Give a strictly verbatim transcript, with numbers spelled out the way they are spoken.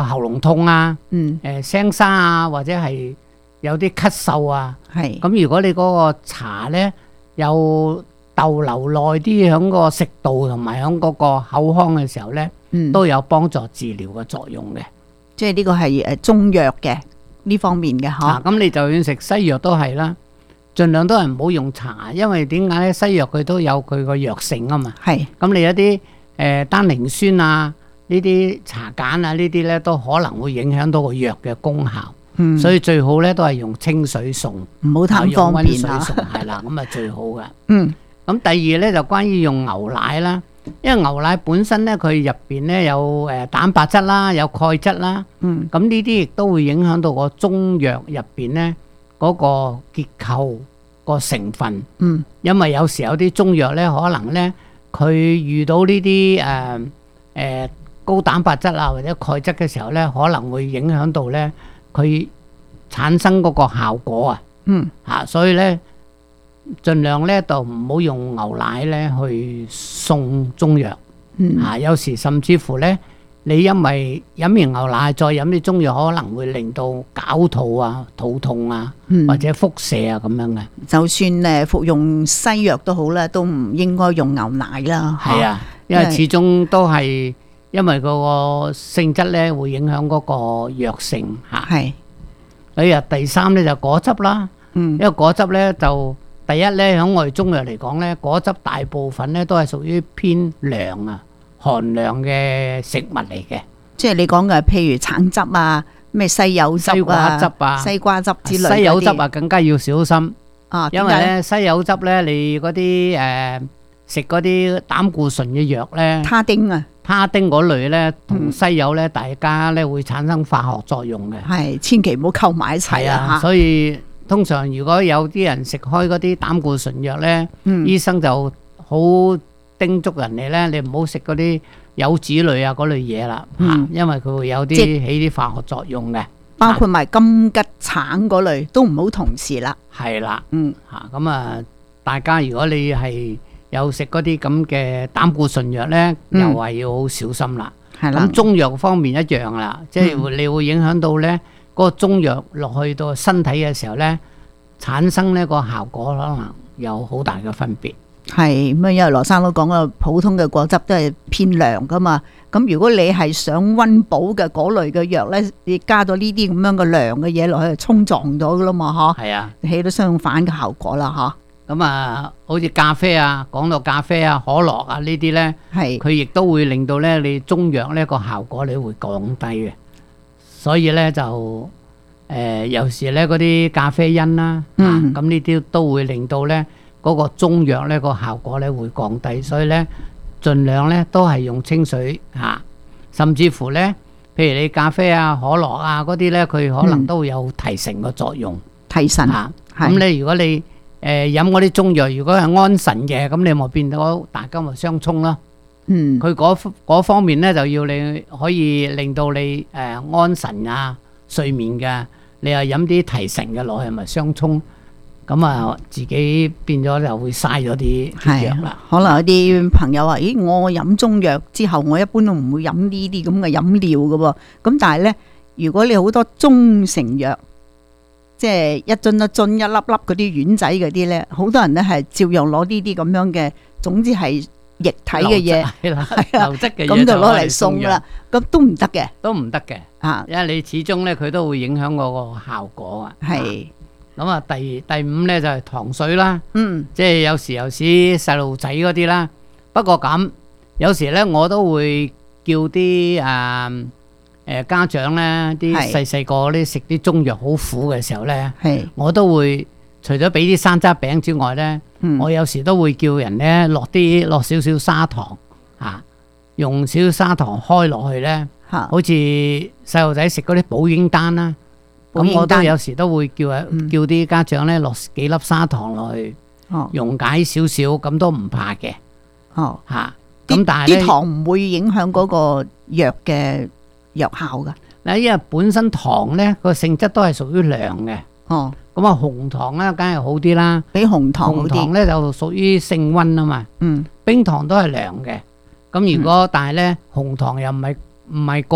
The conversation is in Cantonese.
喉嚨痛啊， 嗯， 誒聲沙啊，或者係有啲咳嗽啊， 係， 咁如果你嗰個茶咧有逗留耐啲喺個食道同埋喺嗰個口腔嘅時候咧， 嗯， 都有幫助治療嘅作用嘅。 即係呢個係誒中藥嘅呢方面嘅嗬。 啊，咁你就算食西藥都係啦，盡量都係唔好用茶，因為點解咧？西藥佢都有佢個藥性啊嘛。 係， 咁你一啲誒、呃、單寧酸啊，呢啲茶鹼啊，呢啲咧都可能會影響到個藥嘅功效。 嗯， 所以最好咧都係用清水送， 唔好貪方便啊。 用溫水送係啦，咁啊最好噶。 嗯， 咁第二咧就關於用牛奶啦，因為牛奶本身咧佢入邊咧有誒蛋白質啦，有鈣質啦。 嗯， 咁呢啲亦都會影響到個中藥入邊咧嗰個結構個成分。 嗯， 因為有時有啲中藥咧，可能咧佢遇到呢啲誒誒高蛋白質啊或者鈣質嘅時候咧，可能會影響到咧佢產生嗰個效果啊。 嗯， 嚇，所以咧盡量咧就唔好用牛奶咧去送中藥。 嗯， 嚇，有時甚至乎咧，你因為飲完牛奶再飲啲中藥，可能會令到絞肚啊、肚痛啊， 嗯或者腹瀉啊咁樣嘅。 就算誒服用西藥都好啦，都唔應該用牛奶啦。 係啊，因為始終都係因為嗰個性質咧，會影響嗰個藥性嚇。 係， 所以啊，第三咧就果汁啦， 嗯因為果汁咧就第一咧喺我哋中藥嚟講咧，果汁大部分咧都係屬於偏涼啊、寒涼嘅食物嚟嘅。 即係你講嘅，譬如橙汁啊、咩西柚汁啊、 西瓜汁啊西瓜汁之類嗰啲。 西柚汁啊，更加要小心， 啊， 因為咧西柚汁咧，你嗰啲誒食嗰啲膽固醇嘅藥咧， 他丁啊， 他丁嗰類咧，同嗯西柚咧，大家咧會產生化學作用嘅。 係千祈唔好溝埋一齊係啊， 啊嚇。 所以通常如果有啲人食開嗰啲膽固醇藥咧， 嗯醫生就好叮囑人哋咧，你唔好食嗰啲柚子類啊嗰類嘢啦，嚇、 嗯因為佢會有啲即起啲化學作用嘅。 包括埋金桔、橙嗰類都唔好同時啦。 係啦， 嗯， 嚇咁啊，大家如果你係有食嗰啲咁嘅膽固醇藥咧， 嗯又係要好小心啦。 係啦咁。中藥方面一樣啦，即係會你會影響到咧嗰個中藥落去到身體嘅時候咧，產生呢個效果可能有好大嘅分別。 係咁啊，因為羅生都講過，普通嘅果汁都係偏涼噶嘛。咁如果你係想溫補嘅嗰類嘅藥咧，你加咗呢啲咁樣嘅涼嘅嘢落去，就沖撞咗噶啦嘛， 係啊， 嗬，起到相反嘅效果啦， 咁啊，好似咖啡啊，講到咖啡啊、可樂啊呢啲咧， 嗬。係， 佢亦都會令到咧你中藥呢個效果你會降低嘅。所以咧就誒、呃、有時咧嗰啲咖啡因啦， 嗯咁呢啲都會令到咧嗰個中藥咧個效果咧會降低。所以咧盡量咧都係用清水嚇、啊，甚至乎咧，譬如你咖啡啊、可樂啊嗰啲咧，佢可能都會有提神嘅作用。 提神。 嚇， 係咁你如果你誒飲嗰啲中藥，如果係安神嘅，咁你咪變到大家咪相沖咯。 嗯， 佢嗰嗰方面咧就要你可以令到你誒安神啊、睡眠嘅，你又飲啲提神嘅落去咪相沖，咁啊自己變咗就會嘥咗啲啲藥係啦。 可能有啲朋友話：咦，我飲中藥之後，我一般都唔會飲呢啲咁嘅飲料噶喎。咁但係咧，如果你好多中成藥，即係一樽一樽、一粒粒嗰啲丸仔嗰啲咧，好多人咧係照樣攞呢啲咁樣嘅，總之係液體嘅嘢， 係啦， 係啊流質嘅嘢咁就攞嚟送送啦，咁都唔得嘅都唔得嘅， 啊。 因為你始終咧佢都會影響嗰個效果啊。 係， 咁啊，第第五咧就係糖水啦。 嗯， 即係有時有時細路仔嗰啲啦，不過咁有時咧我都會叫啲誒誒家長咧，啲係細細個嗰啲食啲中藥好苦嘅時候咧， 係， 我都會除咗俾啲山楂餅之外咧， 嗯， 我有時都會叫人咧落啲落少少砂糖啊，用少少砂糖開落去咧， 嚇， 好似細路仔食嗰啲保嬰丹啦， 保嬰丹咁我都有時都會叫啊嗯叫啲家長咧落幾粒砂糖落去。 哦， 溶解少少咁都唔怕嘅哦， 嚇， 啲咁但係咧啲糖唔會影響嗰個藥嘅藥效噶。 嗱，因為本身糖咧個性質都係屬於涼嘅， 哦， 咁啊紅糖咧梗係好啲啦， 比紅糖好紅糖啲。 咧就屬於性溫啊嘛， 嗯， 冰糖都係涼嘅，咁如果但係咧紅糖又唔係唔係個